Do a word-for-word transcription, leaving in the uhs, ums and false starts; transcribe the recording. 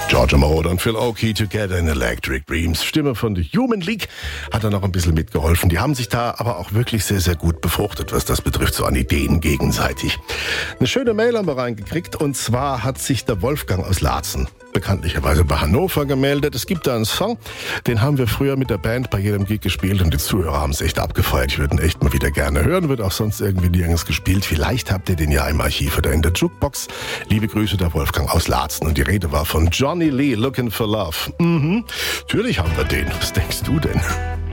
Georgia Moroder und Phil Oakey together in Electric Dreams. Stimme von The Human League hat da noch ein bisschen mitgeholfen. Die haben sich da aber auch wirklich sehr, sehr gut befruchtet, was das betrifft, so an Ideen gegenseitig. Eine schöne Mail haben wir reingekriegt, und zwar hat sich der Wolfgang aus Laatzen bekanntlicherweise bei Hannover gemeldet. Es gibt da einen Song, den haben wir früher mit der Band bei jedem Gig gespielt und die Zuhörer haben es echt abgefeiert. Ich würde ihn echt mal wieder gerne hören, wird auch sonst irgendwie nirgends gespielt. Vielleicht habt ihr den ja im Archiv oder in der Jukebox. Liebe Grüße, der Wolfgang aus Laatzen, und die Rede war von Johnny Lee, Looking for Love. Mhm, natürlich haben wir den. Was denkst du denn?